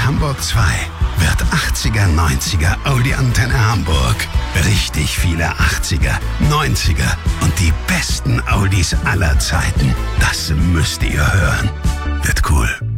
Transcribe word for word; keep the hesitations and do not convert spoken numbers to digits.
Hamburg zwei wird achtziger, neunziger Audi Antenne Hamburg. Richtig viele achtziger, neunziger und die besten Audis aller Zeiten. Das müsst ihr hören. Wird cool.